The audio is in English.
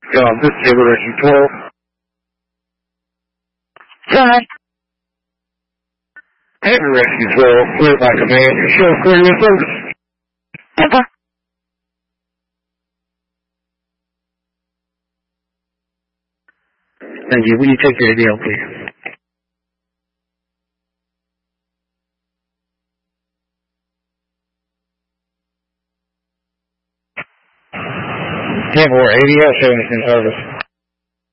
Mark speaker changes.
Speaker 1: This is Taylor Rescue 12.
Speaker 2: Sorry.
Speaker 1: Taylor Rescue 12, clear by command. Show clear your service.
Speaker 2: Okay.
Speaker 1: Thank you. Will you take your ADL, please? Tampa, ADL showing us in service.